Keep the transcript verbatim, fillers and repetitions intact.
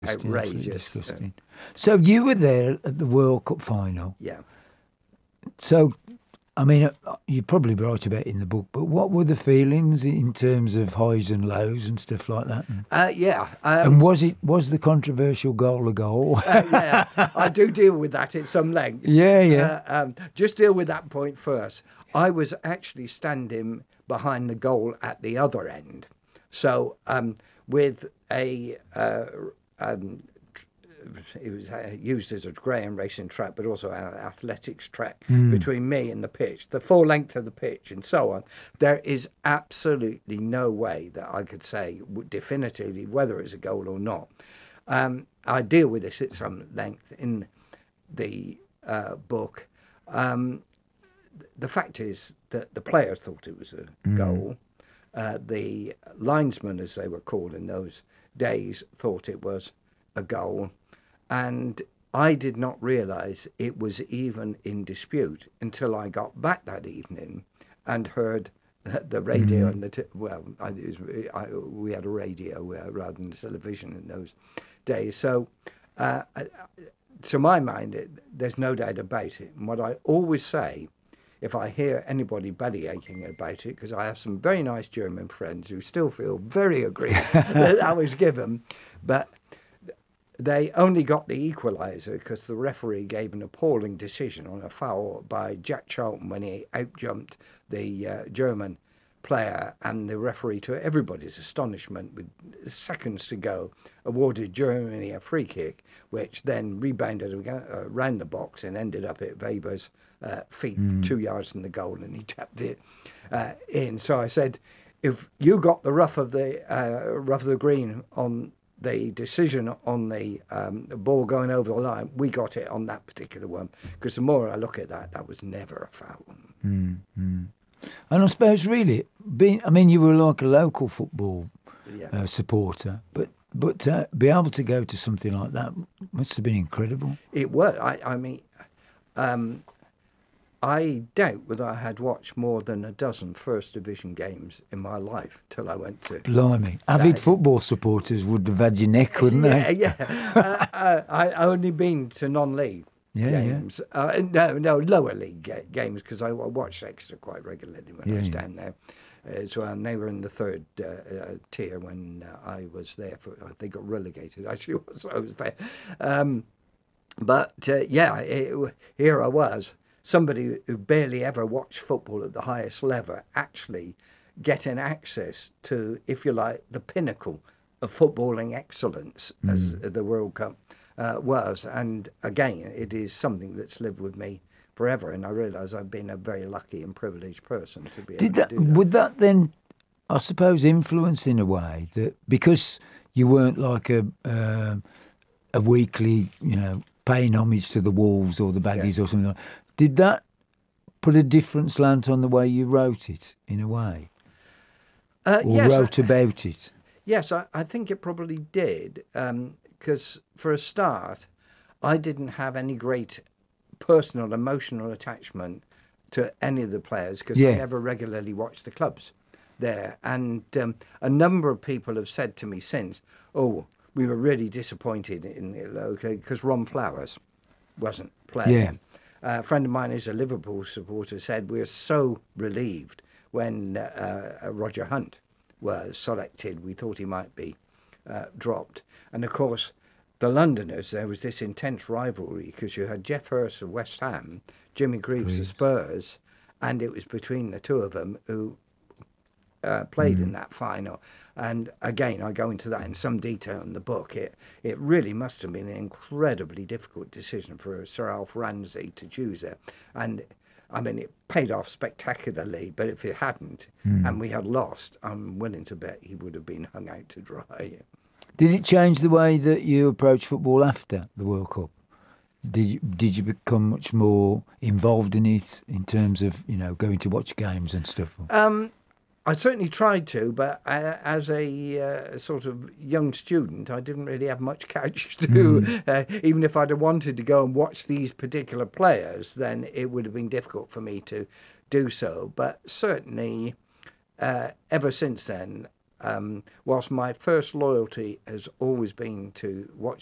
outrageous. Disgusting. So you were there at the World Cup final. Yeah. So, I mean, uh, you probably write about it in the book, but what were the feelings in terms of highs and lows and stuff like that? Uh, yeah. Um, And was it was the controversial goal a goal? uh, yeah, I do deal with that at some length. Yeah, yeah. Uh, um, just deal with that point first. I was actually standing behind the goal at the other end. So um, with a, uh, um, tr- it was uh, used as a greyhound racing track, but also an athletics track between me and the pitch, the full length of the pitch and so on. There is absolutely no way that I could say w- definitively whether it's a goal or not. Um, I deal with this at some length in the uh, book. Um, the fact is that the players thought it was a Mm. goal. Uh, the linesmen, as they were called in those days, thought it was a goal. And I did not realise it was even in dispute until I got back that evening and heard the radio Mm. and the t- well, I, it was, I, we had a radio uh, rather than television in those days. So, uh, to my mind, it, there's no doubt about it. And what I always say, if I hear anybody belly aching about it, because I have some very nice German friends who still feel very aggrieved that I was given, but they only got the equaliser because the referee gave an appalling decision on a foul by Jack Charlton when he outjumped the uh, German player, and the referee, to everybody's astonishment, with seconds to go, awarded Germany a free kick, which then rebounded around the box and ended up at Weber's uh, feet, mm. two yards from the goal, and he tapped it uh, in. So I said, if you got the rough of the uh, rough of the green on the decision on the, um, the ball going over the line, we got it on that particular one. Because the more I look at that, that was never a foul. Mm, mm. And I suppose, really, being, I mean, you were like a local football Yeah. uh, supporter, but but uh, be able to go to something like that must have been incredible. It was. I, I mean, um, I doubt whether I had watched more than a dozen First Division games in my life till I went to. Blimey. Avid That- football supporters would have had your neck, wouldn't Yeah, they? yeah. uh, uh, I only been to non-league Yeah, yeah. games. Uh, no, no, lower league ga- games because I wa- watched Exeter quite regularly when I Yeah, was yeah. down there as well. And they were in the third uh, uh, tier when uh, I was there. For uh, they got relegated actually. Was I was there, um, but uh, yeah, it, here I was, somebody who barely ever watched football at the highest level, actually getting access to, if you like, the pinnacle of footballing excellence as the World Cup uh, was. And again, it is something that's lived with me forever. And I realise I've been a very lucky and privileged person to be Did able that, to do that. would that then, I suppose, influence in a way that because you weren't like a um a weekly, you know, paying homage to the Wolves or the Baggies Yeah. or something like that, did that put a different slant on the way you wrote it, in a way? Uh, Or yes, wrote I, about it? yes, I, I think it probably did. Because for a start, I didn't have any great personal, emotional attachment to any of the players because I Yeah. never regularly watched the clubs there. And um, a number of people have said to me since, oh, we were really disappointed in it, okay, because Ron Flowers wasn't playing. Uh, a friend of mine who's a Liverpool supporter said we were so relieved when uh, uh, Roger Hunt was selected. We thought he might be uh, dropped. And of course, the Londoners, there was this intense rivalry because you had Jeff Hurst of West Ham, Jimmy Greaves of Spurs, and it was between the two of them who uh, played in that final. And again, I go into that in some detail in the book. It it really must have been an incredibly difficult decision for Sir Alf Ramsey to choose it. And I mean, it paid off spectacularly, but if it hadn't and we had lost, I'm willing to bet he would have been hung out to dry. Did it change the way that you approach football after the World Cup? Did you, did you become much more involved in it in terms of, you know, going to watch games and stuff? Um, I certainly tried to, but uh, as a uh, sort of young student, I didn't really have much couch to do. Uh, even if I'd have wanted to go and watch these particular players, then it would have been difficult for me to do so. But certainly, uh, ever since then, Um, whilst my first loyalty has always been to watch